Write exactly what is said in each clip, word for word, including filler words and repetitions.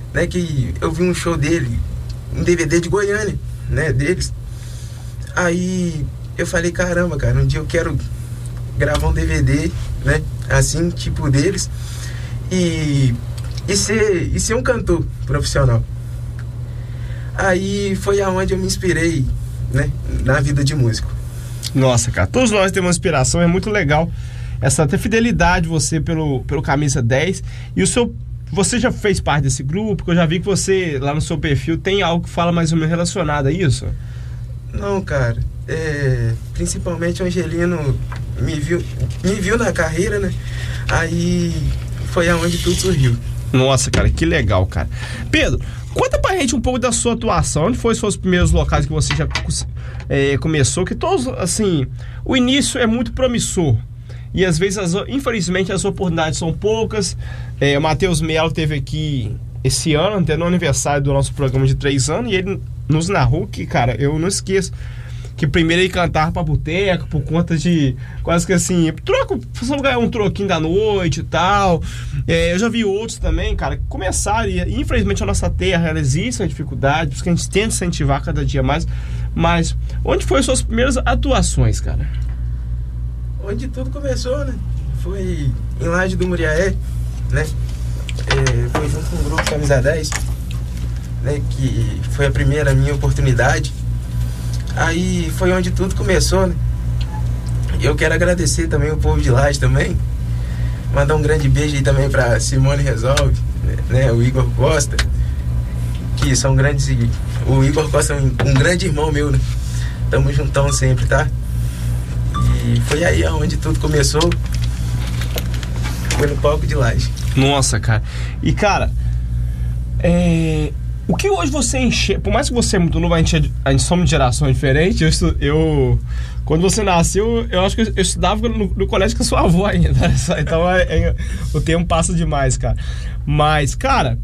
né, que eu vi um show dele, um D V D de Goiânia, né, deles. Aí eu falei, caramba, cara, um dia eu quero gravar um D V D, né, assim, tipo deles, e, e, ser, e ser um cantor profissional. Aí foi aonde eu me inspirei, né, na vida de músico. Nossa, cara, todos nós temos uma inspiração, é muito legal essa até fidelidade você pelo, pelo Camisa dez. E o seu, você já fez parte desse grupo? Porque eu já vi que você, lá no seu perfil, tem algo que fala mais ou menos relacionado a isso. Não, cara, é, principalmente o Angelino me viu, me viu na carreira, né? Aí foi aonde tudo surgiu. Nossa, cara, que legal, cara. Pedro, conta pra gente um pouco da sua atuação. Onde foi os primeiros locais que você já é, começou? Que todos, assim, o início é muito promissor. E às vezes, as, infelizmente, as oportunidades são poucas. É, o Matheus Melo teve aqui esse ano, até no aniversário do nosso programa de três anos, e ele nos narrou que, cara, eu não esqueço que primeiro ele cantava pra boteco por conta de quase que assim, troco, só ganhar um troquinho da noite e tal. É, eu já vi outros também, cara, que começaram, e infelizmente a nossa terra, ela existe uma dificuldade, por isso que a gente tenta incentivar cada dia mais. Mas onde foram as suas primeiras atuações, cara? Onde tudo começou, né? Foi em Laje do Muriaé, né? É, foi junto com o grupo Camisa dez, né? Que foi a primeira minha oportunidade. Aí foi onde tudo começou, né? Eu quero agradecer também o povo de Laje também. Mandar um grande beijo aí também pra Simone Resolve, né? O Igor Costa, que são grandes. O Igor Costa é um, um grande irmão meu, né? Tamo juntão sempre, tá? E foi aí onde tudo começou. Foi no palco de Laje. Nossa, cara. E, cara, é... o que hoje você enxerga, por mais que você é muito novo, a gente, é, a gente somos de gerações diferentes, eu, estu, eu quando você nasceu, eu acho que eu, eu estudava no, no colégio com a sua avó ainda, então é, é, o tempo passa demais, cara. Mas, cara,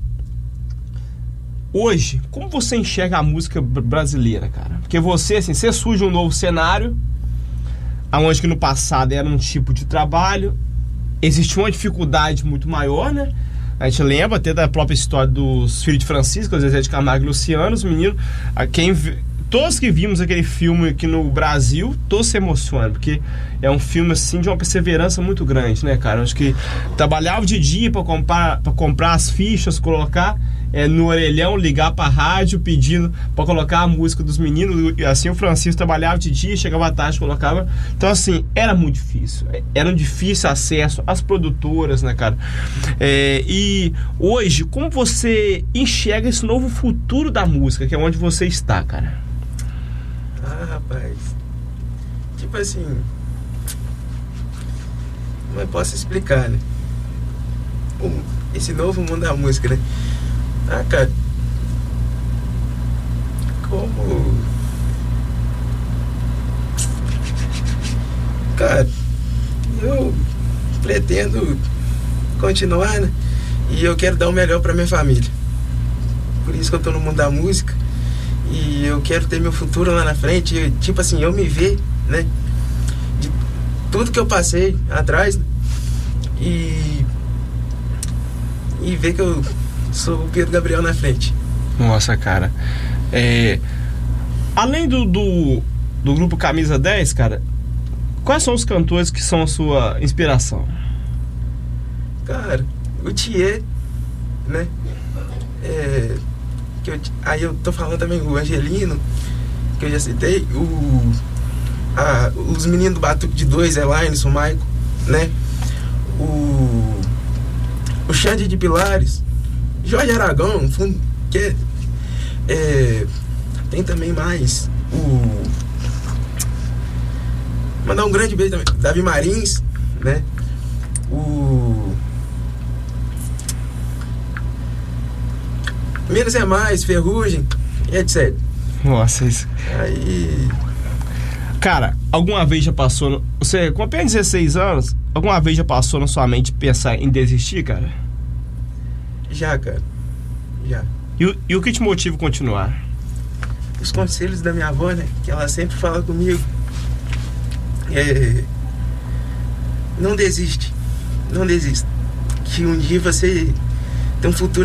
hoje, como você enxerga a música brasileira, cara? Porque você, assim, você surge um novo cenário, onde que no passado era um tipo de trabalho, existia uma dificuldade muito maior, né? A gente lembra até da própria história dos filhos de Francisco, Zezé de Camargo e Luciano, os meninos, a quem, todos que vimos aquele filme aqui no Brasil, todos se emocionam, porque é um filme assim de uma perseverança muito grande, né, cara? Acho que trabalhava de dia para comprar, para comprar as fichas, colocar é, no orelhão, ligar para a rádio pedindo para colocar a música dos meninos. Assim o Francisco trabalhava de dia, chegava à tarde, colocava. Então, assim, era muito difícil. Era um difícil acesso às produtoras, né, cara? É, e hoje, como você enxerga esse novo futuro da música, que é onde você está, cara? Ah, rapaz. Tipo assim, como eu posso explicar, né? Esse novo mundo da música, né? Ah, cara, como... Cara, eu pretendo continuar, né? E eu quero dar o melhor pra minha família. Por isso que eu tô no mundo da música. E eu quero ter meu futuro lá na frente. E, tipo assim, eu me ver, né? De tudo que eu passei atrás, né? E... E ver que eu sou o Pedro Gabriel na frente. Nossa, cara. É... Além do, do, do grupo Camisa dez, cara, quais são os cantores que são a sua inspiração? Cara, o Thier, né? É... Que eu, aí eu tô falando também o Angelino, que eu já citei, o, a, os meninos do Batuque de Dois, Elaines, o Maico, né? O, o Xande de Pilares, Jorge Aragão, que é, é, tem também mais o... Mandar um grande beijo também, Davi Marins, né? O... Menos é Mais, Ferrugem, etcétera. Nossa, isso. Aí... Cara, alguma vez já passou... No... Você, com apenas dezesseis anos, alguma vez já passou na sua mente pensar em desistir, cara? Já, cara. Já. E, o- e o que te motiva a continuar? Os conselhos da minha avó, né? Que ela sempre fala comigo. É... Não desiste. Não desista. Que um dia você tem um futuro